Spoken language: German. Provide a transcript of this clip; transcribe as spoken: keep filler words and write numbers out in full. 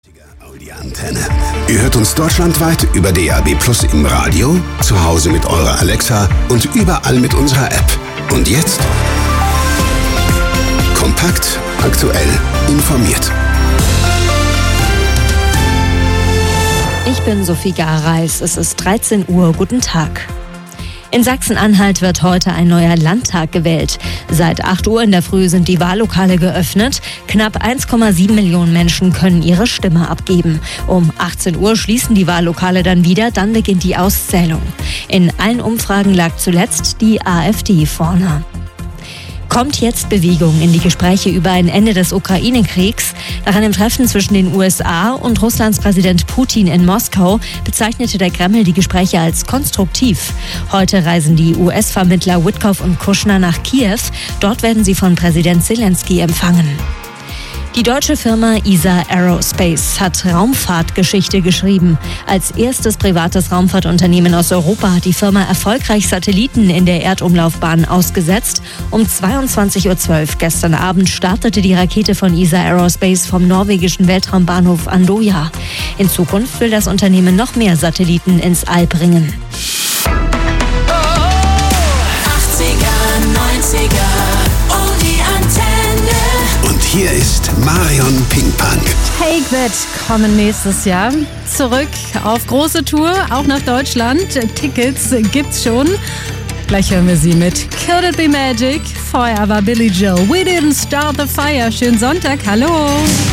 Die Antenne. Ihr hört uns deutschlandweit über D A B Plus im Radio, zu Hause mit eurer Alexa und überall mit unserer App. Und jetzt? Kompakt, aktuell, informiert. Ich bin Sophie Gareis. Es ist dreizehn Uhr. Guten Tag. In Sachsen-Anhalt wird heute ein neuer Landtag gewählt. Seit acht Uhr in der Früh sind die Wahllokale geöffnet. Knapp eins Komma sieben Millionen Menschen können ihre Stimme abgeben. Um achtzehn Uhr schließen die Wahllokale dann wieder, dann beginnt die Auszählung. In allen Umfragen lag zuletzt die AfD vorne. Kommt jetzt Bewegung in die Gespräche über ein Ende des Ukraine-Kriegs? Nach einem Treffen zwischen den U S A und Russlands Präsident Putin in Moskau bezeichnete der Kreml die Gespräche als konstruktiv. Heute reisen die U S-Vermittler Witkoff und Kushner nach Kiew. Dort werden sie von Präsident Zelensky empfangen. Die deutsche Firma E S A Aerospace hat Raumfahrtgeschichte geschrieben. Als erstes privates Raumfahrtunternehmen aus Europa hat die Firma erfolgreich Satelliten in der Erdumlaufbahn ausgesetzt. Um zweiundzwanzig Uhr zwölf gestern Abend startete die Rakete von E S A Aerospace vom norwegischen Weltraumbahnhof Andøya. In Zukunft will das Unternehmen noch mehr Satelliten ins All bringen. achtziger, neunziger, oh die Antenne. Und hier ist Marion Pinkpunk. Take That kommen nächstes Jahr zurück auf große Tour, auch nach Deutschland. Tickets gibt's schon. Gleich hören wir sie mit Could It Be Magic, vorher war Billy Joel. We didn't start the fire. Schönen Sonntag, hallo.